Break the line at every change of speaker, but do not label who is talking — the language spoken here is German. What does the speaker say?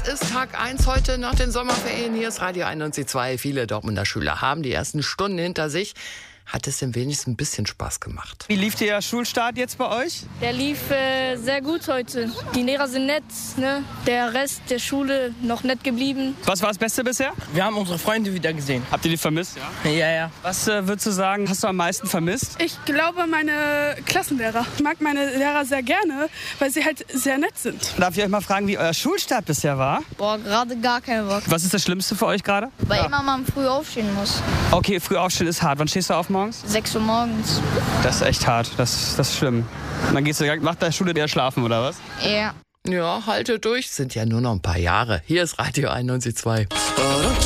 ist Tag 1 heute nach den Sommerferien. Hier ist Radio 91.2. Viele Dortmunder Schüler haben die ersten Stunden hinter sich. Hat es denn wenigstens ein bisschen Spaß gemacht?
Wie lief der Schulstart jetzt bei euch?
Der lief sehr gut heute. Die Lehrer sind nett, ne? Der Rest der Schule noch nett geblieben.
Was war das Beste bisher?
Wir haben unsere Freunde wieder gesehen.
Habt ihr die vermisst?
Ja.
Was würdest du sagen, hast du am meisten vermisst?
Ich glaube, meine Klassenlehrer. Ich mag meine Lehrer sehr gerne, weil sie halt sehr nett sind.
Darf ich euch mal fragen, wie euer Schulstart bisher war?
Boah, gerade gar keinen Bock.
Was ist das Schlimmste für euch gerade?
Weil immer man früh aufstehen muss.
Okay, früh aufstehen ist hart. Wann stehst du auf morgens?
6 Uhr morgens.
Das ist echt hart. Das ist schlimm. Und dann gehst du direkt nach der Schule wieder schlafen, oder was?
Ja.
Ja, halte durch. Sind ja nur noch ein paar Jahre. Hier ist Radio 91.2.